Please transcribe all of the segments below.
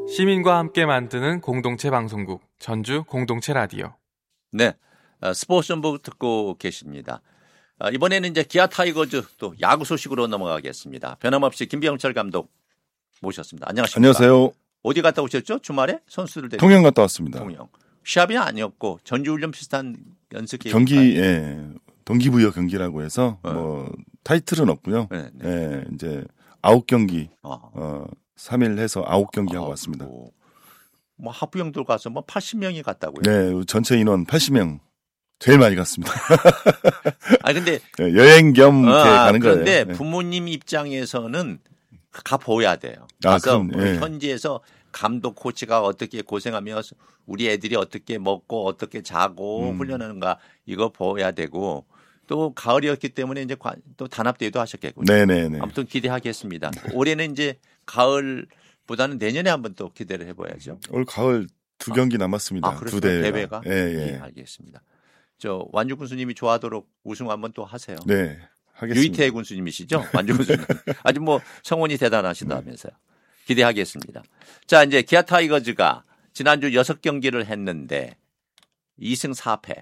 시민과 함께 만드는 공동체 방송국 전주 공동체 라디오. 네, 스포츠 전북 듣고 계십니다. 이번에는 이제 기아 타이거즈 또 야구 소식으로 넘어가겠습니다. 변함없이 김병철 감독 모셨습니다. 안녕하십니까? 안녕하세요. 어디 갔다 오셨죠? 주말에 선수들 데리고. 통영 갔다 왔습니다. 통영. 시합이 아니었고 전지훈련 비슷한 연습 경기, 예, 동기부여 경기라고 해서 뭐 타이틀은 없고요. 네. 예, 이제 9경기 3일 해서 9경기 하고 왔습니다. 뭐 하부형들 가서 뭐 80명이 갔다고요? 네, 전체 인원 80명. 제일 많이 갔습니다. 아 근데 여행 겸 이렇게 가는 거예요. 그런데 네. 부모님 입장에서는 가 보야 돼요. 아, 가서 그럼, 예. 현지에서 감독 코치가 어떻게 고생하며 우리 애들이 어떻게 먹고 어떻게 자고 훈련하는가 이거 보야 되고 또 가을이었기 때문에 이제 또 단합대회도 하셨겠군요. 네네네. 아무튼 기대하겠습니다. 올해는 이제 가을보다는 내년에 한번 또 기대를 해봐야죠. 올 가을 2경기 남았습니다. 그렇죠. 2대회가. 대회가? 예. 예, 알겠습니다. 저 완주 군수님이 좋아하도록 우승 한번 또 하세요. 네, 하겠습니다. 유이태 군수님이시죠? 완주 군수님. 아주 뭐 성원이 대단하시다면서요. 기대하겠습니다. 자, 이제 기아 타이거즈가 지난주 6경기를 했는데 2승 4패.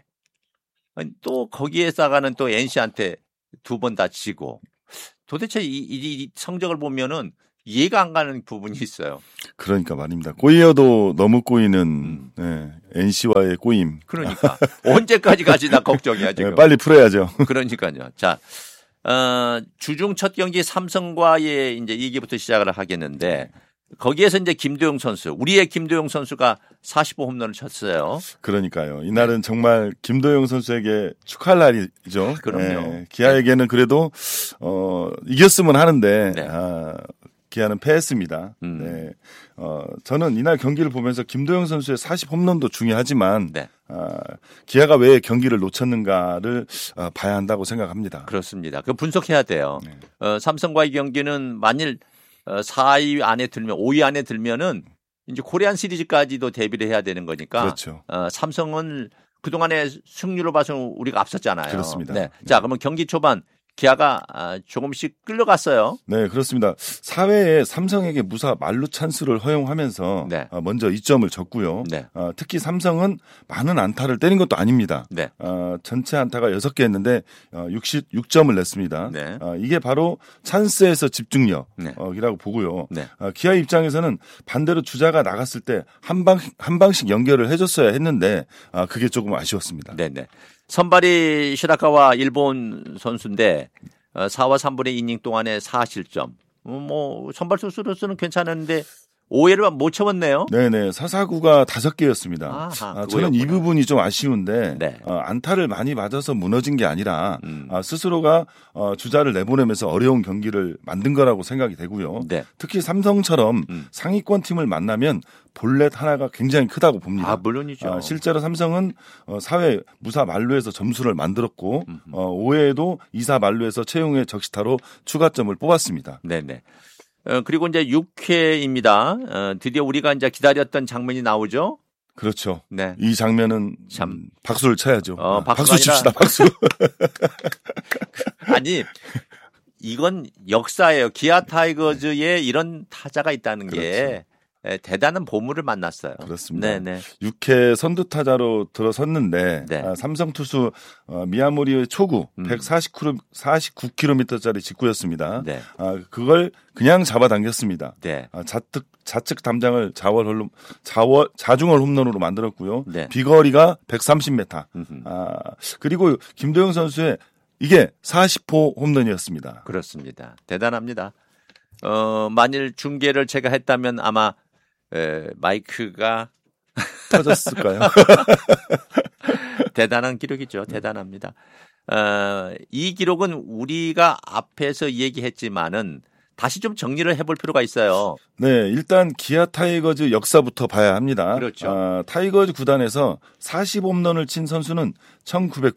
또 거기에다가는 또 NC한테 2번 다치고 도대체 이 성적을 보면은 이해가 안 가는 부분이 있어요. 그러니까 말입니다. 꼬이어도 너무 꼬이는 NC와의 꼬임. 그러니까 언제까지 가시나 걱정이야 지금. 네, 빨리 풀어야죠. 그러니까요. 자, 주중 첫 경기 삼성과의 이제 2기부터 시작을 하겠는데 거기에서 이제 김도영 선수, 우리의 김도영 선수가 45홈런을 쳤어요. 그러니까요. 이날은 정말 김도영 선수에게 축하할 날이죠. 그럼요. 기아에게는 그래도 이겼으면 하는데 네. 기아는 패했습니다. 네. 저는 이날 경기를 보면서 김도영 선수의 40홈런도 중요하지만 네. 기아가 왜 경기를 놓쳤는가를 봐야 한다고 생각합니다. 그렇습니다. 그 분석해야 돼요. 네. 삼성과의 경기는 만일 4위 안에 들면 5위 안에 들면은 이제 코리안 시리즈까지도 대비를 해야 되는 거니까. 그렇죠. 삼성은 그동안의 승률로 봐서 우리가 앞섰잖아요. 그렇습니다. 네. 자, 그러면 경기 초반 기아가 조금씩 끌려갔어요. 네, 그렇습니다. 4회에 삼성에게 무사 만루 찬스를 허용하면서 네. 먼저 2점을 줬고요. 네. 특히 삼성은 많은 안타를 때린 것도 아닙니다. 네. 전체 안타가 6개 했는데 66점을 냈습니다. 네. 이게 바로 찬스에서 집중력이라고 네. 보고요. 네. 기아 입장에서는 반대로 주자가 나갔을 때 한 방씩 연결을 해줬어야 했는데 그게 조금 아쉬웠습니다. 네네. 선발이 시라카와 일본 선수인데 4와 3분의 이닝 동안에 4실점. 뭐 선발 선수로서는 괜찮은데 오해를 못 쳐봤네요. 네네. 사사구가 5개였습니다. 아하, 저는 이 부분이 좀 아쉬운데 네. 안타를 많이 맞아서 무너진 게 아니라 스스로가 주자를 내보내면서 어려운 경기를 만든 거라고 생각이 되고요. 네. 특히 삼성처럼 상위권 팀을 만나면 볼넷 하나가 굉장히 크다고 봅니다. 물론이죠. 실제로 삼성은 4회 무사 만루에서 점수를 만들었고 5회에도 2사 만루에서 최용의 적시타로 추가점을 뽑았습니다. 네네. 그리고 이제 6회입니다. 드디어 우리가 이제 기다렸던 장면이 나오죠. 그렇죠. 네. 이 장면은 참 박수를 쳐야죠. 박수 아니라... 칩시다. 박수. 아니 이건 역사예요. 기아 타이거즈에 이런 타자가 있다는 그렇죠. 게 대단한 보물을 만났어요. 그렇습니다. 네네. 6회 선두 타자로 들어섰는데 네. 삼성 투수 미야모리의 초구 149km짜리 직구였습니다. 네. 그걸 그냥 잡아당겼습니다. 네. 좌측 담장을 자중월 홈런으로 만들었고요. 네. 비거리가 130m. 그리고 김도영 선수의 이게 40호 홈런이었습니다. 그렇습니다. 대단합니다. 만일 중계를 제가 했다면 아마 마이크가 터졌을까요? 대단한 기록이죠. 대단합니다. 이 기록은 우리가 앞에서 얘기했지만은 다시 좀 정리를 해볼 필요가 있어요. 네, 일단 기아 타이거즈 역사부터 봐야 합니다. 그렇죠. 타이거즈 구단에서 40홈런을 친 선수는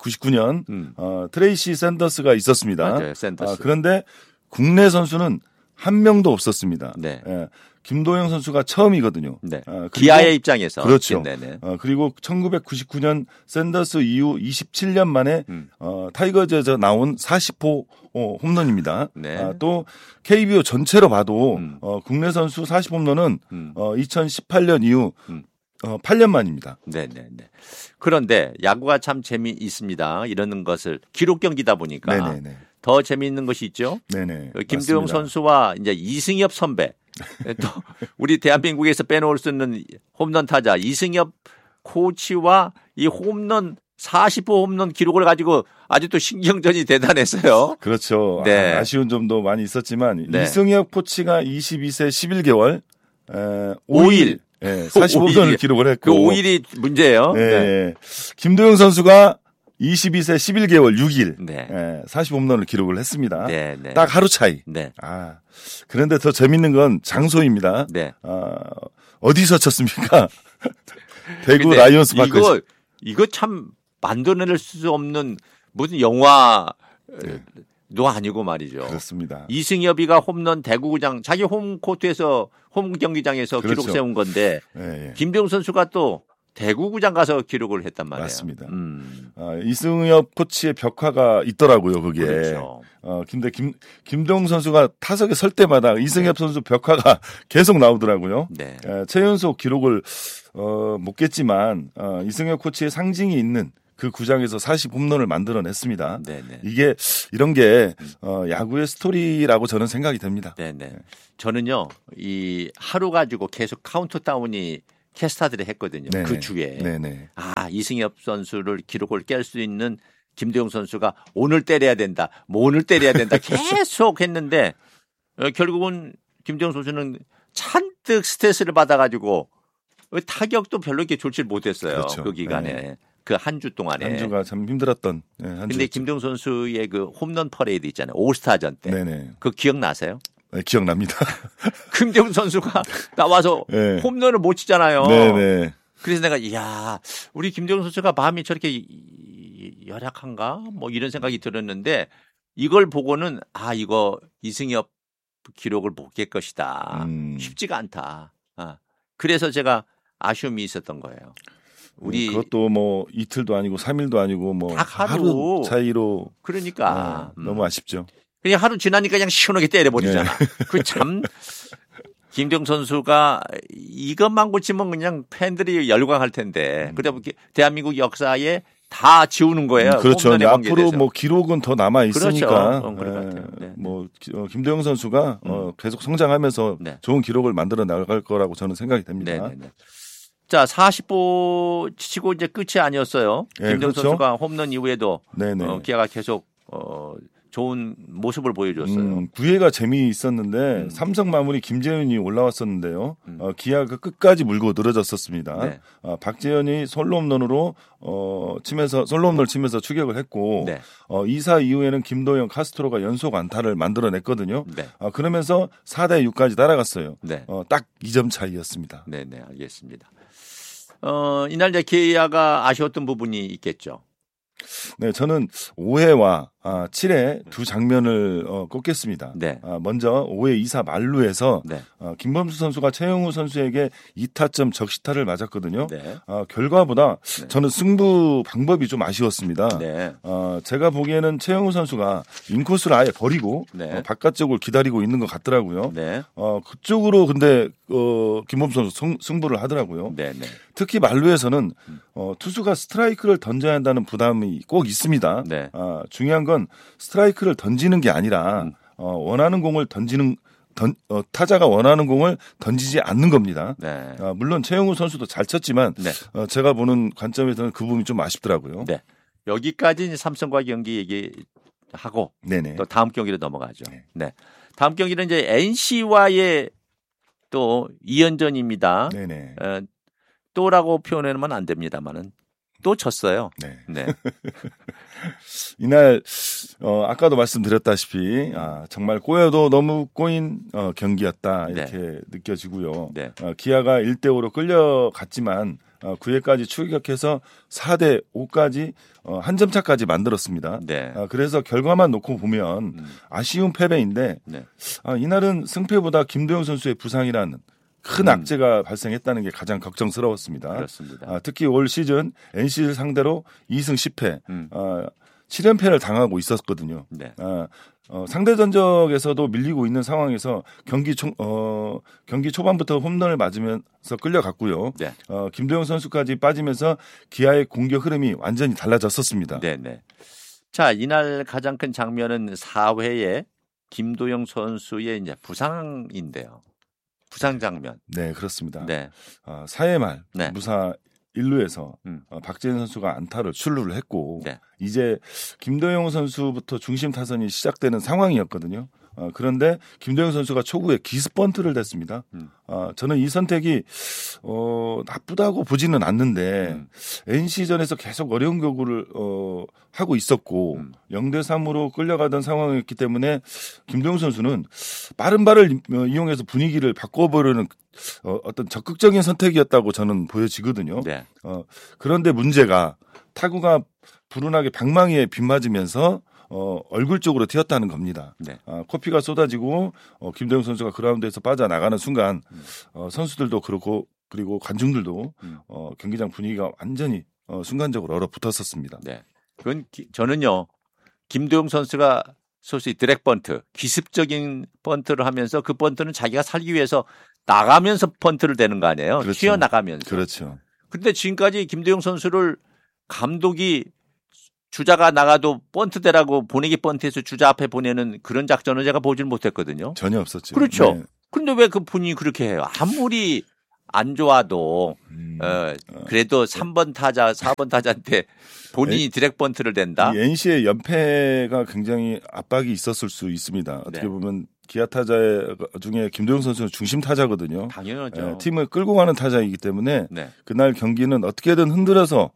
1999년 트레이시 샌더스가 있었습니다. 맞아요, 샌더스. 그런데 국내 선수는 한 명도 없었습니다. 네. 예, 김도영 선수가 처음이거든요. 네. 그리고, 기아의 입장에서 그렇죠. 네네. 그리고 1999년 샌더스 이후 27년 만에 타이거즈에서 나온 40호 홈런입니다. 네. 또 KBO 전체로 봐도 국내 선수 40홈런은 2018년 이후 8년 만입니다. 네네네. 그런데 야구가 참 재미있습니다. 이러는 것을 기록 경기다 보니까 네네네. 더 재미있는 것이 있죠. 네네. 김도영 맞습니다. 선수와 이제 이승엽 선배 또 우리 대한민국에서 빼놓을 수 없는 홈런 타자 이승엽 코치와 이 홈런 40호 홈런 기록을 가지고 아주 또 신경전이 대단했어요. 그렇죠. 네. 아쉬운 점도 많이 있었지만 네. 이승엽 코치가 22세 11개월 5일 45홈런을 기록을 했고 그 5일이 문제예요. 네. 김도영 선수가 22세 11개월 6일 네. 40홈런을 기록을 했습니다. 네, 네. 딱 하루 차이. 네. 그런데 더 재밌는 건 장소입니다. 네. 어디서 쳤습니까? 대구 근데 라이온스 파크에서. 이거 참 만들어낼 수 없는 무슨 영화도 아니고 말이죠. 그렇습니다. 이승엽이가 홈런 대구구장 자기 홈코트에서 홈 경기장에서 그렇죠. 기록 세운 건데 예. 김도영 선수가 또 대구구장 가서 기록을 했단 말이에요. 맞습니다. 이승엽 코치의 벽화가 있더라고요, 거기에. 그렇죠. 근데 김도영 선수가 타석에 설 때마다 이승엽 선수 벽화가 계속 나오더라고요. 네. 최연소 기록을 못 깼지만 이승엽 코치의 상징이 있는 그 구장에서 40홈런을 만들어냈습니다. 네네. 이게 이런 게 야구의 스토리라고 저는 생각이 됩니다. 네네. 저는요 이 하루 가지고 계속 카운트다운이 캐스타들이 했거든요. 네네. 그 주에. 네네. 이승엽 선수를 기록을 깰 수 있는 김도영 선수가 오늘 때려야 된다. 뭐 오늘 때려야 된다. 계속 했는데 결국은 김도영 선수는 잔뜩 스트레스를 받아가지고 타격도 별로 이렇게 좋지 못했어요. 그렇죠. 그 기간에. 네. 그 한 주 동안에. 한 주가 참 힘들었던 한 주. 근데 김도영 선수의 그 홈런 퍼레이드 있잖아요. 올스타전 때. 네네. 그 기억나세요? 네, 기억납니다. 김도영 선수가 나와서 네. 홈런을 못 치잖아요. 네네. 그래서 내가 이야 우리 김도영 선수가 마음이 저렇게 열악한가 뭐 이런 생각이 들었는데 이걸 보고는 이거 이승엽 기록을 못 깰 것이다. 쉽지가 않다. 그래서 제가 아쉬움이 있었던 거예요. 우리 그것도 뭐 이틀도 아니고 3일도 아니고 뭐 딱 하루 차이로 그러니까 너무 아쉽죠. 그냥 하루 지나니까 그냥 시원하게 때려버리잖아. 네. 그 참 김도영 선수가 이것만 고치면 그냥 팬들이 열광할 텐데. 그러다 보니 대한민국 역사에 다 지우는 거예요. 그렇죠. 홈런에 앞으로 관계돼서. 뭐 기록은 더 남아 있으니까. 그렇죠. 그럴 것 같아요. 네. 뭐 김도영 선수가 계속 성장하면서 네. 좋은 기록을 만들어 나갈 거라고 저는 생각이 됩니다. 네네네. 자, 40호 치고 이제 끝이 아니었어요. 네, 김도영 그렇죠. 선수가 홈런 이후에도 네네. 기아가 계속 좋은 모습을 보여줬어요. 9회가 재미있었는데 삼성 마무리 김재현이 올라왔었는데요. 기아가 끝까지 물고 늘어졌었습니다. 네. 박재현이 솔로 홈런으로 솔로 홈런을 치면서 추격을 했고 네. 2사 이후에는 김도영, 카스트로가 연속 안타를 만들어냈거든요. 네. 그러면서 4대 6까지 따라갔어요. 네. 딱 2점 차이였습니다. 네네, 알겠습니다. 이날 이제 기아가 아쉬웠던 부분이 있겠죠. 네, 저는 5회와 7회 두 장면을 꼽겠습니다. 네. 먼저 5회 2사 만루에서 네. 김범수 선수가 최영우 선수에게 2타점 적시타를 맞았거든요. 네. 결과보다 저는 승부 방법이 좀 아쉬웠습니다. 네. 제가 보기에는 최영우 선수가 인코스를 아예 버리고 네. 바깥쪽을 기다리고 있는 것 같더라고요. 네. 그쪽으로 근데 김범수 선수 승부를 하더라고요. 네. 네. 특히 만루에서는 투수가 스트라이크를 던져야 한다는 부담이 꼭 있습니다. 네. 중요한 건 스트라이크를 던지는 게 아니라 원하는 공을 타자가 원하는 공을 던지지 않는 겁니다. 네. 물론 최영우 선수도 잘 쳤지만 네. 제가 보는 관점에서는 그 부분이 좀 아쉽더라고요. 네. 여기까지 이제 삼성과 경기 얘기하고 네네. 또 다음 경기로 넘어가죠. 네. 네. 다음 경기는 이제 NC와의 또 2연전입니다. 네네. 또라고 표현하면 안 됩니다만은 또 졌어요. 네. 네. 이날 아까도 말씀드렸다시피 정말 꼬여도 너무 꼬인 경기였다 이렇게 느껴지고요. 네. 기아가 1대5로 끌려갔지만 9회까지 추격해서 4대5까지 한 점 차까지 만들었습니다. 네. 그래서 결과만 놓고 보면 아쉬운 패배인데 네. 이날은 승패보다 김도영 선수의 부상이라는 큰 악재가 발생했다는 게 가장 걱정스러웠습니다. 그렇습니다. 특히 올 시즌 NC를 상대로 2승 10패 7연패를 당하고 있었거든요. 네. 상대 전적에서도 밀리고 있는 상황에서 경기 초반부터 홈런을 맞으면서 끌려갔고요. 네. 김도영 선수까지 빠지면서 기아의 공격 흐름이 완전히 달라졌었습니다. 네네. 자, 이날 가장 큰 장면은 4회에 김도영 선수의 이제 부상인데요. 부상 장면. 네, 그렇습니다. 네. 4회 말 네. 무사 1루에서 박재현 선수가 안타를 출루를 했고 네. 이제 김도영 선수부터 중심 타선이 시작되는 상황이었거든요. 그런데 김도영 선수가 초구에 기습번트를 냈습니다. 저는 이 선택이 나쁘다고 보지는 않는데 NC전에서 계속 어려운 경구를 하고 있었고 0대3으로 끌려가던 상황이었기 때문에 김도영 선수는 빠른 발을 이용해서 분위기를 바꿔보려는 어떤 적극적인 선택이었다고 저는 보여지거든요. 네. 그런데 문제가 타구가 불운하게 방망이에 빗맞으면서 얼굴 쪽으로 튀었다는 겁니다. 네. 코피가 쏟아지고 김도영 선수가 그라운드에서 빠져나가는 순간 선수들도 그렇고 그리고 관중들도 경기장 분위기가 완전히 순간적으로 얼어붙었었습니다. 네. 그건 저는요. 김도영 선수가 소위 드랙 번트, 기습적인 번트를 하면서 그 번트는 자기가 살기 위해서 나가면서 번트를 대는 거 아니에요? 그렇죠. 튀어나가면서. 그렇죠. 그런데 지금까지 김도영 선수를 감독이 주자가 나가도 번트 대라고 보내기 번트에서 주자 앞에 보내는 그런 작전을 제가 보질 못했거든요. 전혀 없었죠. 그렇죠. 네. 그런데 왜 그 분이 그렇게 해요? 아무리 안 좋아도 그래도 3번 타자, 4번 타자한테 본인이 드랙 번트를 댄다? 이 NC의 연패가 굉장히 압박이 있었을 수 있습니다. 어떻게 네. 보면 기아 타자 중에 김도영 선수는 중심 타자거든요. 당연하죠. 팀을 끌고 가는 타자이기 때문에 네. 그날 경기는 어떻게든 흔들어서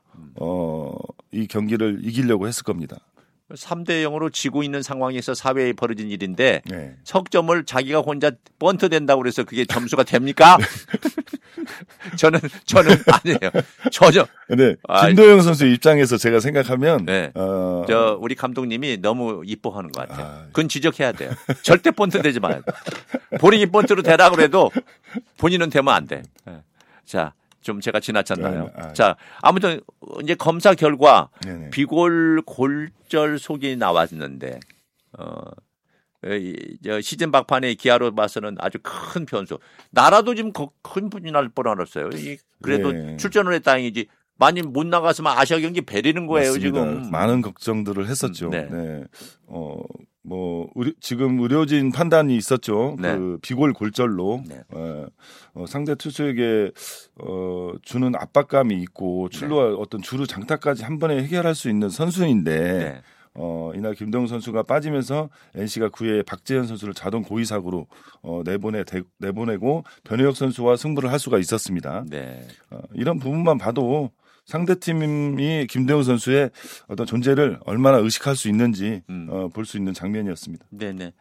이 경기를 이기려고 했을 겁니다. 3대 0으로 지고 있는 상황에서 4회에 벌어진 일인데 네. 석점을 자기가 혼자 번트 된다고 그래서 그게 점수가 됩니까? 저는 아니에요. 전혀. 근데 김도영 선수 입장에서 제가 생각하면 네. 우리 감독님이 너무 이뻐하는 것 같아요. 그건 지적해야 돼요. 절대 번트 되지 마요. 본인이 번트로 되라 그래도 본인은 되면 안 돼. 자, 좀 제가 지나쳤나요? 자, 아무튼 이제 검사 결과 네네. 비골 골절 속이 나왔는데 시즌 막판에 기아로 봐서는 아주 큰 변수. 나라도 지금 큰 분이 날 뻔했어요. 그래도 네. 출전을 했 다행이지. 많이 못 나갔으면 아시아 경기 베리는 거예요. 맞습니다. 지금. 많은 걱정들을 했었죠. 네. 네. 지금 의료진 판단이 있었죠. 네. 그 비골 골절로 네. 상대 투수에게 주는 압박감이 있고 출루와 어떤 주루 장타까지 한 번에 해결할 수 있는 선수인데 네. 이날 김도영 선수가 빠지면서 NC가 9회 박재현 선수를 자동 고의사고로 내보내고 변혜혁 선수와 승부를 할 수가 있었습니다. 네. 이런 부분만 봐도 상대팀이 김도영 선수의 어떤 존재를 얼마나 의식할 수 있는지 볼 수 있는 장면이었습니다. 네네.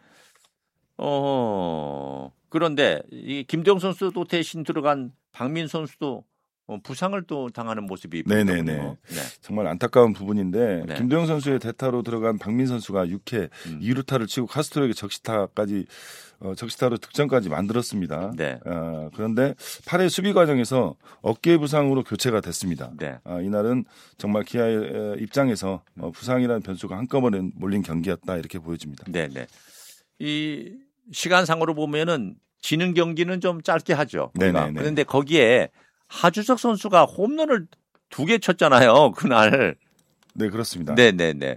그런데 이 김도영 선수도 대신 들어간 박민 선수도 부상을 또 당하는 모습이 네네네. 보이더군요. 네. 정말 안타까운 부분인데 네. 김도영 선수의 대타로 들어간 박민 선수가 6회 2루타를 치고 카스트로에게 적시타로 득점까지 만들었습니다. 네. 그런데 8회 수비 과정에서 어깨 부상으로 교체가 됐습니다. 네. 이날은 정말 기아의 입장에서 부상이라는 변수가 한꺼번에 몰린 경기였다 이렇게 보여집니다. 네네. 이 시간상으로 보면은 지는 경기는 좀 짧게 하죠. 네네네. 그런데 거기에 하주석 선수가 홈런을 2개 쳤잖아요. 그날. 네, 그렇습니다. 네네네.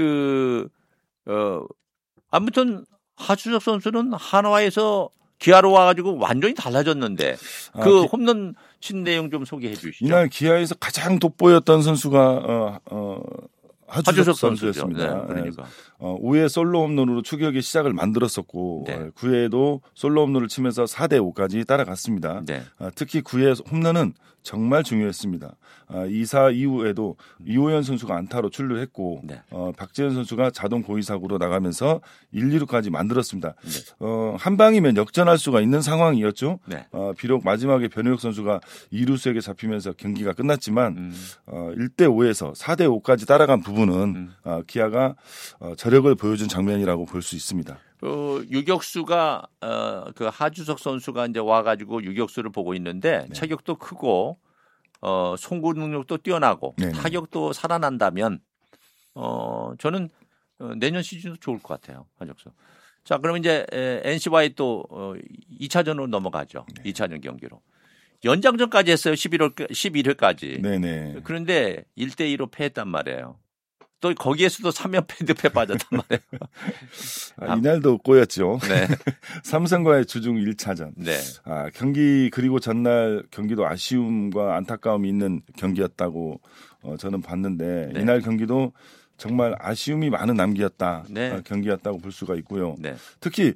아무튼 하주석 선수는 한화에서 기아로 와가지고 완전히 달라졌는데 홈런 친 내용 좀 소개해 주시죠. 이날 기아에서 가장 돋보였던 선수가 하주석 선수였습니다. 네, 그러니까. 5회 솔로 홈런으로 추격의 시작을 만들었었고 네. 9회에도 솔로 홈런을 치면서 4대5까지 따라갔습니다. 네. 특히 9회 홈런은 정말 중요했습니다. 2사 이후에도 이호연 선수가 안타로 출루했고 네. 박재현 선수가 자동 고의사구로 나가면서 1, 2루까지 만들었습니다. 네. 한 방이면 역전할 수가 있는 상황이었죠. 네. 비록 마지막에 변혁 선수가 2루수에게 잡히면서 경기가 끝났지만 1대5에서 4대5까지 따라간 부분은 기아가 저력을 보여준 장면이라고 볼 수 있습니다. 유격수가 그 하주석 선수가 이제 와가지고 유격수를 보고 있는데 네. 체격도 크고 송구 능력도 뛰어나고 네네. 타격도 살아난다면 저는 내년 시즌도 좋을 것 같아요. 하주석. 자, 그럼 이제 NC와의 또 2차전으로 넘어가죠. 네. 2차전 경기로. 연장전까지 했어요. 11회까지. 네네. 그런데 1대2로 패했단 말이에요. 또 거기에서도 3연패 늪에 빠졌단 말이에요. 이날도 꼬였죠. 네. 삼성과의 주중 1차전. 네. 경기 그리고 전날 경기도 아쉬움과 안타까움이 있는 경기였다고 저는 봤는데 네. 이날 경기도 정말 아쉬움이 많은 남기였다. 네. 경기였다고 볼 수가 있고요. 네. 특히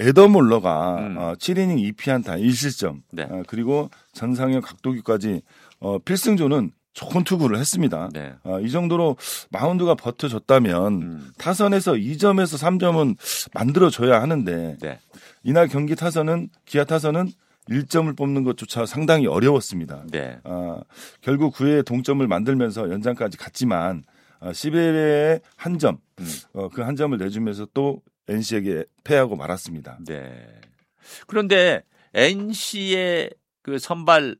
에더몰러가 7이닝 2피안타 1실점 네. 그리고 전상현 각도기까지 필승조는 좋은 투구를 했습니다. 네. 이 정도로 마운드가 버텨줬다면 타선에서 2점에서 3점은 만들어줘야 하는데 네. 이날 경기 타선은 기아 타선은 1점을 뽑는 것조차 상당히 어려웠습니다. 네. 결국 9회에 동점을 만들면서 연장까지 갔지만 11회에 한 점, 그 한 점을 내주면서 또 NC에게 패하고 말았습니다. 네. 그런데 NC의 그 선발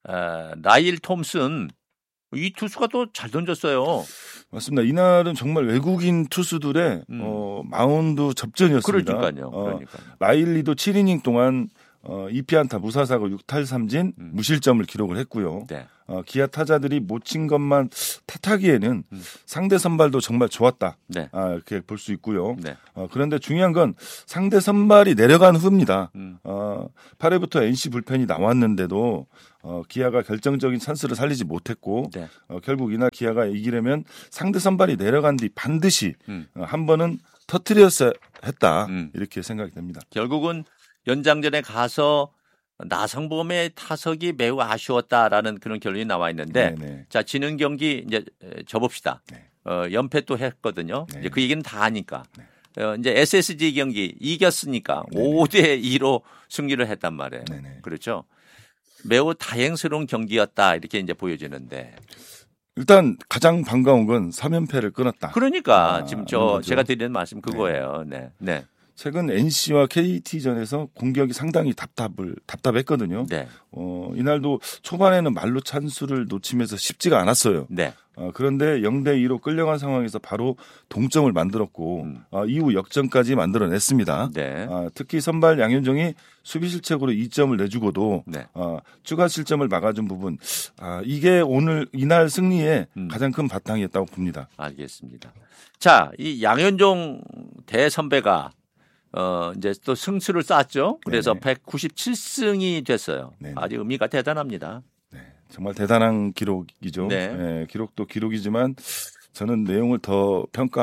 라일 톰슨 이 투수가 또 잘 던졌어요. 맞습니다. 이날은 정말 외국인 투수들의 마운드 접전이었습니다. 그러니까요. 라일리도 7이닝 동안 2피안타 무사사고 6탈3진 무실점을 기록을 했고요. 네. 기아 타자들이 못 친 것만 탓하기에는 상대 선발도 정말 좋았다. 네. 이렇게 볼 수 있고요. 네. 그런데 중요한 건 상대 선발이 내려간 후입니다. 8회부터 NC 불펜이 나왔는데도 기아가 결정적인 찬스를 살리지 못했고 네. 결국 이날 기아가 이기려면 상대 선발이 내려간 뒤 반드시 한 번은 터뜨렸어야 했다. 이렇게 생각이 됩니다. 결국은 연장전에 가서 나성범의 타석이 매우 아쉬웠다라는 그런 결론이 나와 있는데 네네. 자, 지는 경기 이제 접읍시다. 네. 연패 또 했거든요. 네. 이제 그 얘기는 다 하니까. 네. 이제 SSG 경기 이겼으니까 네네. 5대2로 승리를 했단 말이에요. 네네. 그렇죠. 매우 다행스러운 경기였다 이렇게 이제 보여지는데. 일단 가장 반가운 건 3연패를 끊었다. 그러니까 지금 거죠. 제가 드리는 말씀 그거예요. 네. 네. 최근 NC와 KT전에서 공격이 상당히 답답했거든요. 네. 이날도 초반에는 말로 찬스를 놓치면서 쉽지가 않았어요. 네. 그런데 0대2로 끌려간 상황에서 바로 동점을 만들었고 이후 역전까지 만들어냈습니다. 네. 특히 선발 양현종이 수비 실책으로 2점을 내주고도 네. 추가 실점을 막아준 부분 이게 이날 승리의 가장 큰 바탕이었다고 봅니다. 알겠습니다. 자, 이 양현종 대선배가 이제 또 승수를 쌓았죠. 그래서 네네. 197승이 됐어요. 네네. 아주 의미가 대단합니다. 정말 대단한 기록이죠. 네. 기록도 기록이지만 저는 내용을 더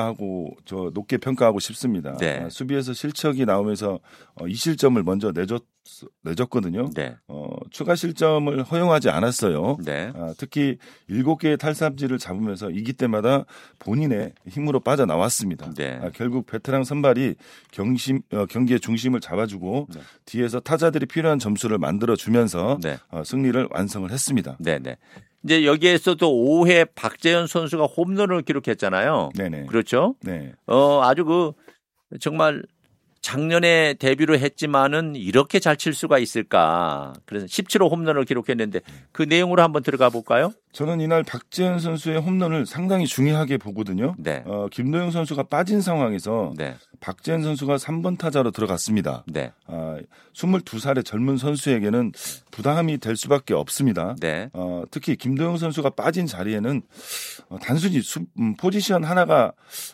높게 평가하고 싶습니다. 네. 수비에서 실책이 나오면서 2실점을 먼저 내줬거든요. 네. 추가 실점을 허용하지 않았어요. 네. 특히 7개의 탈삼진을 잡으면서 이기 때마다 본인의 힘으로 빠져나왔습니다. 네. 결국 베테랑 선발이 경기의 중심을 잡아주고 네. 뒤에서 타자들이 필요한 점수를 만들어주면서 네. 승리를 완성을 했습니다. 네, 네. 이제 여기에서도 5회 박재현 선수가 홈런을 기록했잖아요. 네네. 그렇죠? 네. 아주 정말 작년에 데뷔를 했지만은 이렇게 잘 칠 수가 있을까? 그래서 17호 홈런을 기록했는데 그 내용으로 한번 들어가 볼까요? 저는 이날 박재현 선수의 홈런을 상당히 중요하게 보거든요. 네. 김도영 선수가 빠진 상황에서 네. 박재현 선수가 3번 타자로 들어갔습니다. 네. 22살의 젊은 선수에게는 부담이 될 수밖에 없습니다. 네. 특히 김도영 선수가 빠진 자리에는 단순히 포지션 하나가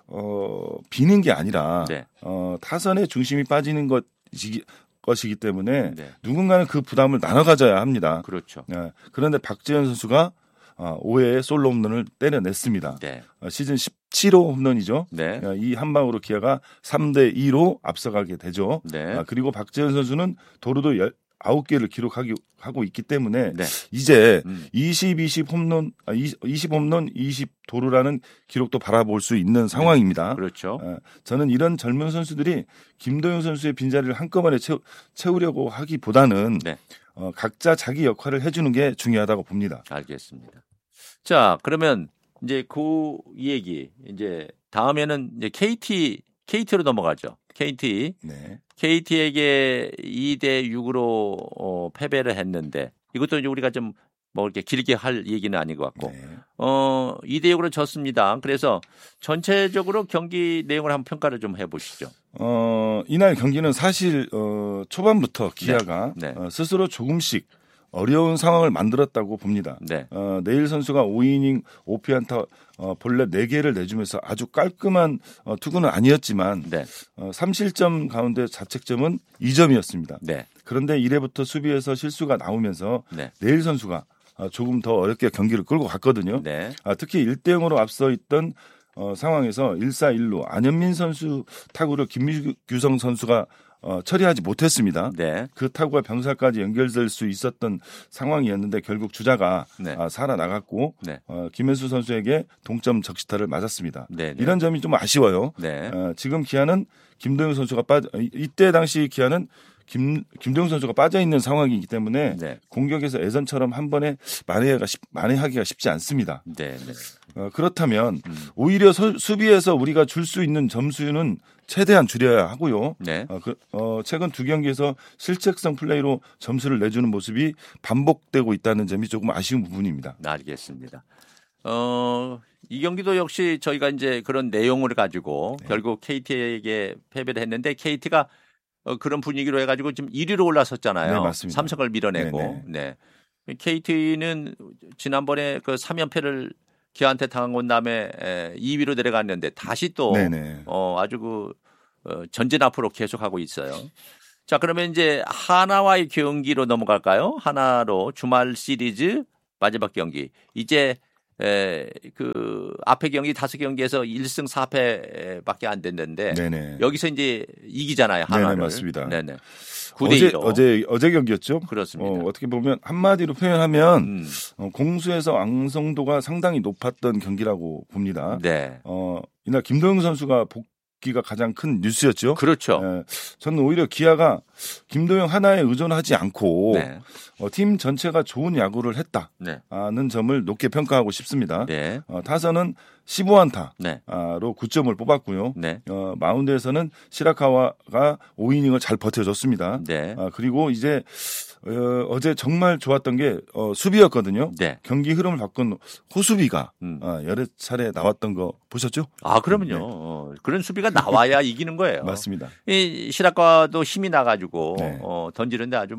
비는 게 아니라 네. 타선의 중심이 빠지는 것이기 때문에 네. 누군가는 그 부담을 나눠 가져야 합니다. 그렇죠. 그런데 박재현 선수가 5회의 솔로 홈런을 때려냈습니다. 네. 시즌 17호 홈런이죠. 네. 이 한 방으로 기아가 3대2로 앞서가게 되죠. 네. 그리고 박재현 선수는 도루도 9개를 기록하고 있기 때문에 네. 이제 20 홈런 20 도루라는 기록도 바라볼 수 있는 상황입니다. 그렇죠. 저는 이런 젊은 선수들이 김도영 선수의 빈자리를 한꺼번에 채우려고 하기보다는 네. 각자 자기 역할을 해주는 게 중요하다고 봅니다. 알겠습니다. 자, 그러면 이제 그 얘기 이제 다음에는 이제 KT로 넘어가죠. KT. 네. KT에게 2대 6으로 패배를 했는데 이것도 이제 우리가 좀 뭐 이렇게 길게 할 얘기는 아닌 것 같고 네. 2대 6으로 졌습니다. 그래서 전체적으로 경기 내용을 한번 평가를 좀 해보시죠. 이날 경기는 사실 초반부터 기아가 네. 스스로 조금씩 어려운 상황을 만들었다고 봅니다. 네. 네일 선수가 5이닝 5피안타 볼넷 4개를 내주면서 아주 깔끔한 투구는 아니었지만 네. 3실점 가운데 자책점은 2점이었습니다. 네. 그런데 1회부터 수비에서 실수가 나오면서 네. 네일 선수가 조금 더 어렵게 경기를 끌고 갔거든요. 네. 특히 1대0으로 앞서 있던 상황에서 1-4-1루 안현민 선수 타구를 김규성 선수가 처리하지 못했습니다. 네. 그 타구가 병살까지 연결될 수 있었던 상황이었는데 결국 주자가 네. 살아나갔고 네. 김현수 선수에게 동점 적시타를 맞았습니다. 네. 이런 점이 좀 아쉬워요. 네. 지금 기아는 김도영 선수가 이때 당시 기아는 김도영 선수가 빠져 있는 상황이기 때문에 네. 공격에서 예전처럼 한 번에 만회하기가 쉽지 않습니다. 네. 네. 그렇다면 오히려 수비에서 우리가 줄 수 있는 점수는 최대한 줄여야 하고요. 네. 최근 2경기에서 실책성 플레이로 점수를 내주는 모습이 반복되고 있다는 점이 조금 아쉬운 부분입니다. 알겠습니다. 이 경기도 역시 저희가 이제 그런 내용을 가지고 네. 결국 KT에게 패배를 했는데 KT가 그런 분위기로 해가지고 지금 1위로 올라섰잖아요. 네, 맞습니다. 삼성을 밀어내고. 네네. 네. KT는 지난번에 그 3연패를 기아한테 당한 다음에 2위로 내려갔는데 다시 또 네네. 아주 전진 앞으로 계속하고 있어요. 자, 그러면 이제 하나와의 경기로 넘어갈까요? 하나로 주말 시리즈 마지막 경기. 이제 그 앞에 경기 5경기에서 1승 4패밖에 안 됐는데 네네. 여기서 이제 이기잖아요. 하나를. 네네, 맞습니다. 네네. 9대1로. 어제 경기였죠. 그렇습니다. 어떻게 보면 한마디로 표현하면 공수에서 완성도가 상당히 높았던 경기라고 봅니다. 네. 이날 김도영 선수가 복귀가 가장 큰 뉴스였죠. 그렇죠. 저는 오히려 기아가 김도영 하나에 의존하지 않고 네. 팀 전체가 좋은 야구를 했다는 네. 점을 높게 평가하고 싶습니다. 네. 타선은 15안타로 네. 9점을 뽑았고요. 네. 마운드에서는 시라카와가 5이닝을 잘 버텨줬습니다. 네. 그리고 이제 어제 정말 좋았던 게 수비였거든요. 네. 경기 흐름을 바꾼 호수비가 여러 차례 나왔던 거 보셨죠? 아, 그러면요. 그런 수비가 나와야 이기는 거예요. 맞습니다. 이 시라카도 힘이 나가지고 네. 던지는데 아주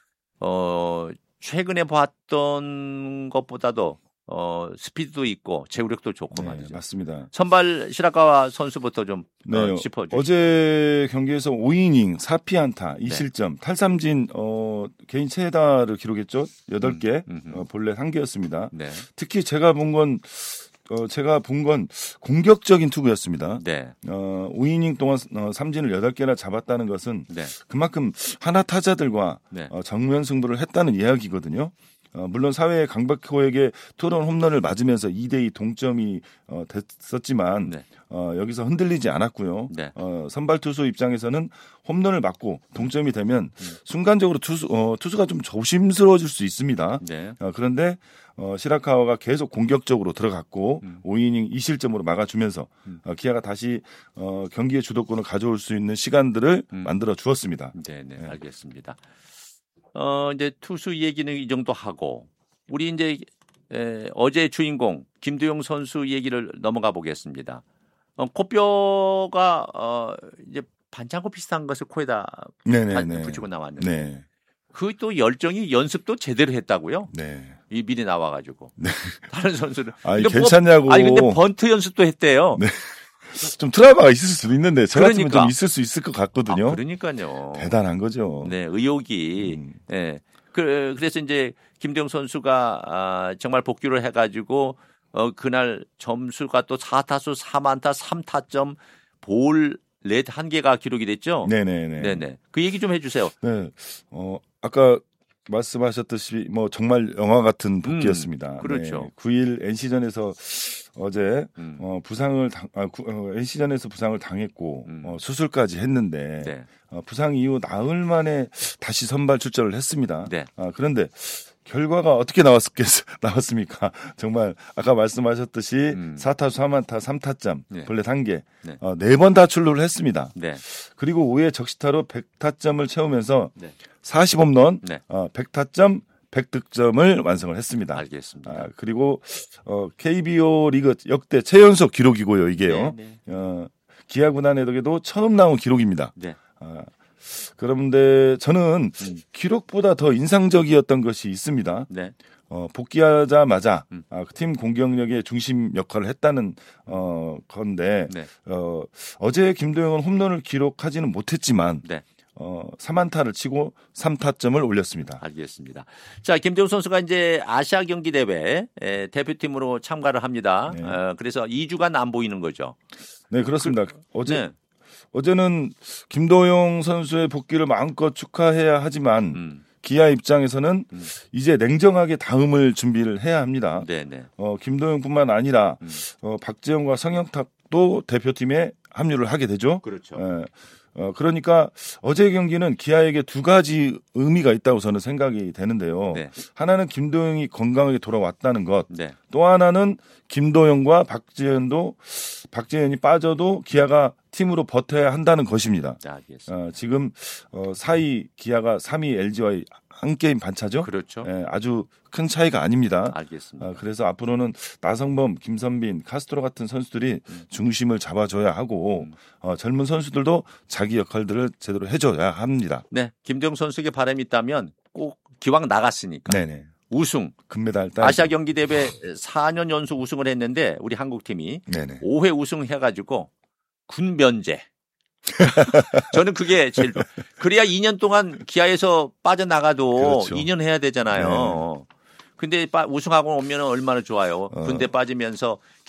최근에 봤던 것보다도 스피드도 있고 제구력도 좋고 네, 말이죠. 맞습니다. 선발 시라카와 선수부터 좀 네, 짚어주시죠. 어제 경기에서 5이닝 4피안타 2실점 네. 탈삼진 개인 최다를 기록했죠. 8개 볼넷 1개였습니다. 네. 특히 제가 본 건 공격적인 투구였습니다. 네. 5이닝 동안 삼진을 8개나 잡았다는 것은 네. 그만큼 하나 타자들과 네. 정면 승부를 했다는 이야기거든요. 물론 사회의 강백호에게 투런 홈런을 맞으면서 2대2 동점이 됐었지만 네. 여기서 흔들리지 않았고요. 네. 선발 투수 입장에서는 홈런을 맞고 동점이 되면 순간적으로 투수가 좀 조심스러워질 수 있습니다. 네. 그런데 시라카와가 계속 공격적으로 들어갔고 5이닝 2실점으로 막아주면서 기아가 다시 경기의 주도권을 가져올 수 있는 시간들을 만들어 주었습니다. 네, 알겠습니다. 이제 투수 얘기는 이 정도 하고 우리 이제 어제 주인공 김도영 선수 얘기를 넘어가 보겠습니다. 코뼈가 이제 반창고 비슷한 것을 코에다 붙이고 나왔는데 네. 그 또 열정이 연습도 제대로 했다고요? 네. 이 미리 나와가지고 네. 다른 선수는 괜찮냐고. 근데 번트 연습도 했대요. 네. 좀 트라우마가 있을 수도 있는데 저 같으면 그러니까. 좀 있을 수 있을 것 같거든요. 그러니까요. 대단한 거죠. 네, 의욕이. 네. 그래서 이제 김도영 선수가 정말 복귀를 해가지고 그날 점수가 또 4타수 4안타 3타점 볼 넷 1개가 기록이 됐죠. 네네. 그 얘기 좀 해주세요. 네. 아까 말씀하셨듯이 뭐 정말 영화 같은 복귀였습니다. 그렇죠. 네. 9일 NC전에서 어제 NC전에서 부상을 당했고 수술까지 했는데 네. 부상 이후 나흘 만에 다시 선발 출전을 했습니다. 네. 그런데 결과가 어떻게 나왔습니까? 정말 아까 말씀하셨듯이 4타수 3안타 3타점 네. 볼넷 1개 네. 4번 다출루를 했습니다. 네. 그리고 5회 적시타로 100타점을 채우면서 네. 40홈런 네. 100타점 100득점을 완성을 했습니다. 알겠습니다. 그리고 KBO 리그 역대 최연소 기록이고요. 이게요. 네. 기아 구단에게도 처음 나온 기록입니다. 네. 그런데 저는 기록보다 더 인상적이었던 것이 있습니다. 네. 복귀하자마자 팀 공격력의 중심 역할을 했다는 건데 네. 어제 김도영은 홈런을 기록하지는 못했지만 네. 3안타를 치고 3타점을 올렸습니다. 알겠습니다. 자, 김도영 선수가 이제 아시아 경기 대회 대표팀으로 참가를 합니다. 네. 그래서 2주간 안 보이는 거죠. 네, 그렇습니다. 네. 어제는 김도영 선수의 복귀를 마음껏 축하해야 하지만 기아 입장에서는 이제 냉정하게 다음을 준비를 해야 합니다. 네네. 김도영뿐만 아니라 박재영과 성영탁도 대표팀에 합류를 하게 되죠. 그렇죠. 그러니까 어제 경기는 기아에게 두 가지 의미가 있다고 저는 생각이 되는데요. 네. 하나는 김도영이 건강하게 돌아왔다는 것. 네. 또 하나는 김도영과 박재현이 빠져도 기아가 팀으로 버텨야 한다는 것입니다. 알겠습니다. 지금 4위 기아가 3위 LG와의 한 게임 반차죠. 그렇죠. 아주 큰 차이가 아닙니다. 알겠습니다. 그래서 앞으로는 나성범, 김선빈, 카스트로 같은 선수들이 중심을 잡아줘야 하고 젊은 선수들도 자기 역할들을 제대로 해줘야 합니다. 네, 김도영 선수에게 바람이 있다면 꼭 기왕 나갔으니까 네네. 우승, 금메달 따 아시아 경기 대회 4년 연속 우승을 했는데 우리 한국팀이 네네. 5회 우승해가지고 군면제. 저는 그게 제일 그래야 2년 동안 기아에서 빠져나가도 그렇죠. 2년 해야 되잖아요. 근데 우승하고 오면 얼마나 좋아요. 군대 빠지면서